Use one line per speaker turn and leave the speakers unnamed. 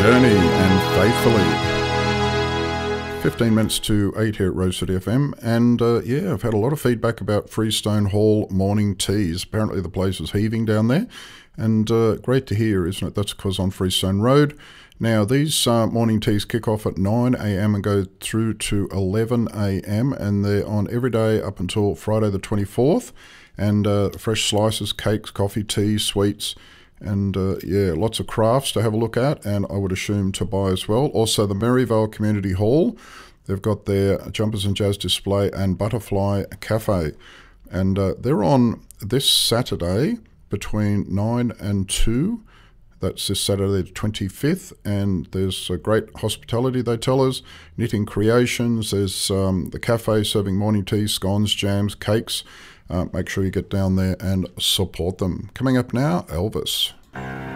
Journey and Faithfully. 15 minutes to 8 here at Rose City FM, and I've had a lot of feedback about Freestone Hall morning teas. Apparently the place is heaving down there, and great to hear, isn't it? That's because on Freestone Road. Now, these morning teas kick off at 9 a.m. and go through to 11 a.m, and they're on every day up until Friday the 24th, and fresh slices, cakes, coffee, tea, sweets, and lots of crafts to have a look at, and I would assume to buy as well. Also, the Maryvale Community Hall, they've got their Jumpers and Jazz display and Butterfly Cafe, and they're on this Saturday between 9 and 2. That's this Saturday the 25th, and there's a great hospitality, they tell us, knitting creations, there's the cafe serving morning tea, scones, jams, cakes. Make sure you get down there and support them. Coming up now, Elvis.